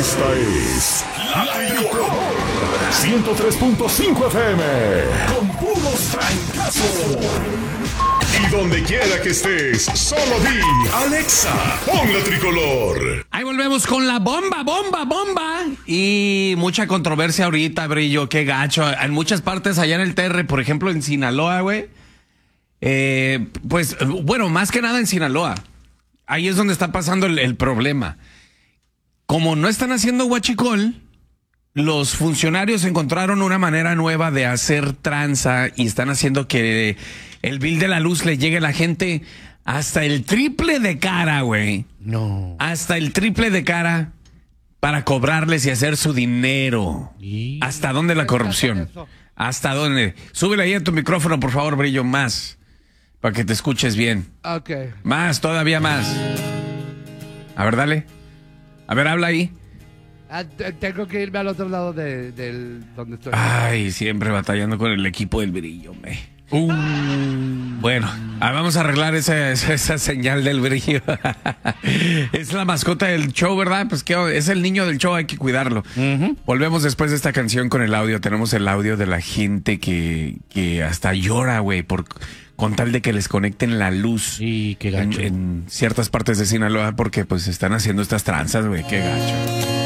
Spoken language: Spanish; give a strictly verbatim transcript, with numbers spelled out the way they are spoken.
Esta es La Tricolor ciento tres punto cinco F M con puros trancazos. Y donde quiera que estés, solo di Alexa, pon La Tricolor. Ahí volvemos con la bomba, bomba, bomba. Y mucha controversia ahorita, Brillo, qué gacho. En muchas partes allá en el T R, por ejemplo en Sinaloa, güey. Eh, pues, bueno, más que nada en Sinaloa. Ahí es donde está pasando el, el problema. Como no están haciendo huachicol, los funcionarios encontraron una manera nueva de hacer tranza y están haciendo que el bill de la luz le llegue a la gente hasta el triple de cara, güey. No. Hasta el triple de cara para cobrarles y hacer su dinero. ¿Y? ¿Hasta dónde la corrupción? ¿Hasta dónde? Súbele ahí a tu micrófono, por favor, Brillo, más. Para que te escuches bien. Ok. Más, todavía más. A ver, dale. A ver, habla ahí. Ah, t- tengo que irme al otro lado de, del donde estoy. Ay, siempre batallando con el equipo del Brillo, me. Uh. Bueno, ah, vamos a arreglar esa, esa, esa señal del Brillo. Es la mascota del show, ¿verdad? Pues que es el niño del show, hay que cuidarlo. Uh-huh. Volvemos después de esta canción con el audio. Tenemos el audio de la gente que, que hasta llora, güey, por con tal de que les conecten la luz. Sí, qué en, gacho. en ciertas partes de Sinaloa porque pues están haciendo estas tranzas, güey, qué gacho.